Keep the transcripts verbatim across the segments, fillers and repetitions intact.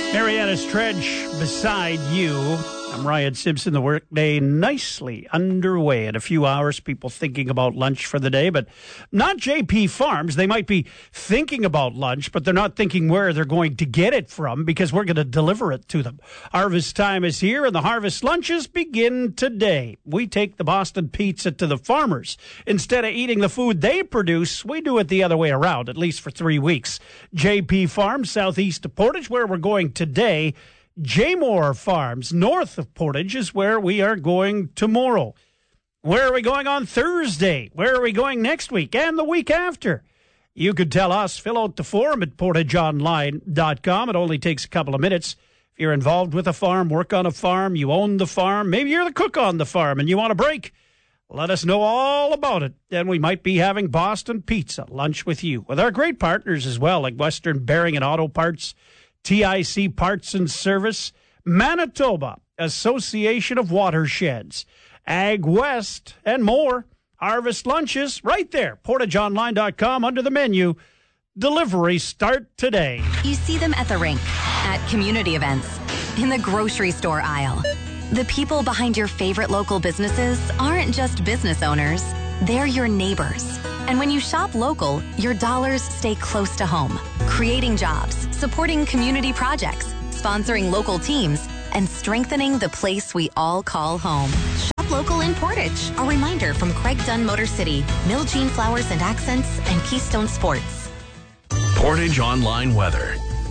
Mariana's Trench beside you. I'm Ryan Simpson. The workday nicely underway. In a few hours, people thinking about lunch for the day, but not J P Farms. They might be thinking about lunch, but they're not thinking where they're going to get it from because we're going to deliver it to them. Harvest time is here, and the harvest lunches begin today. We take the Boston Pizza to the farmers. Instead of eating the food they produce, we do it the other way around, at least for three weeks. J P Farms, southeast of Portage, where we're going today. Jaymore Farms, north of Portage, is where we are going tomorrow. Where are we going on Thursday? Where are we going next week and the week after? You could tell us. Fill out the form at portage online dot com. It only takes a couple of minutes. If you're involved with a farm, work on a farm, you own the farm, maybe you're the cook on the farm and you want a break, let us know all about it. Then we might be having Boston Pizza lunch with you, with our great partners as well, like Western Bearing and Auto Parts, T I C Parts and Service, Manitoba Association of Watersheds, Ag West, and more. Harvest lunches right there. portage online dot com under the menu. Deliveries start today. You see them at the rink, at community events, in the grocery store aisle. The people behind your favorite local businesses aren't just business owners. They're your neighbors. And when you shop local, your dollars stay close to home, creating jobs, supporting community projects, sponsoring local teams, and strengthening the place we all call home. Shop local in Portage. A reminder from Craig Dunn Motor City, Mill Jean Flowers and Accents, and Keystone Sports. Portage Online Weather.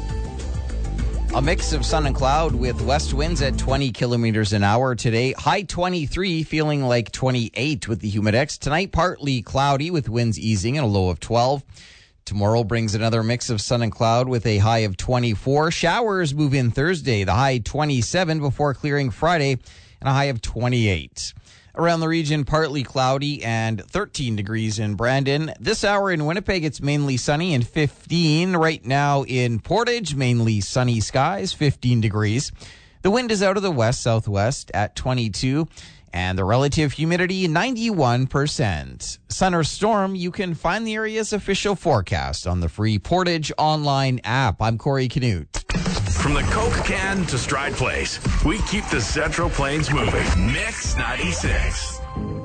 A mix of sun and cloud with west winds at twenty kilometers an hour today. High twenty-three, feeling like twenty-eight with the Humidex. Tonight, partly cloudy with winds easing and a low of twelve. Tomorrow brings another mix of sun and cloud with a high of twenty-four. Showers move in Thursday, the high twenty-seven before clearing Friday and a high of twenty-eight. Around the region, partly cloudy and thirteen degrees in Brandon. This hour in Winnipeg, it's mainly sunny and fifteen. Right now in Portage, mainly sunny skies, fifteen degrees. The wind is out of the west-southwest at twenty-two, and the relative humidity, ninety-one percent. Sun or storm, you can find the area's official forecast on the free Portage Online app. I'm Corey Canute. From the Coke can to Stride Place, we keep the Central Plains moving. Mix ninety-six.